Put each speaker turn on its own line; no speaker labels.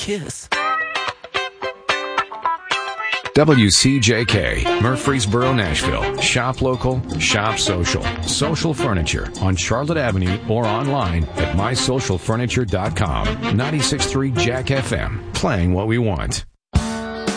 kiss.
WCJK, Murfreesboro, Nashville. Shop local, shop social. Social Furniture on Charlotte Avenue or online at mysocialfurniture.com. 96.3 Jack FM, playing what we want.